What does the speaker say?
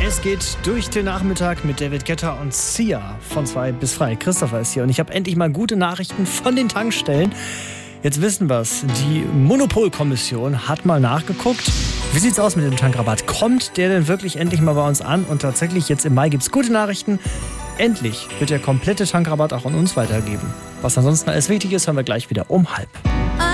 Es geht durch den Nachmittag mit David Guetta und Sia von 2 bis frei. Christopher ist hier und ich habe endlich mal gute Nachrichten von den Tankstellen. Jetzt wissen wir's. Die Monopolkommission hat mal nachgeguckt. Wie sieht's aus mit dem Tankrabatt? Kommt der denn wirklich endlich mal bei uns an? Und tatsächlich, jetzt im Mai gibt's gute Nachrichten. Endlich wird der komplette Tankrabatt auch an uns weitergeben. Was ansonsten alles wichtig ist, hören wir gleich wieder um 12:30.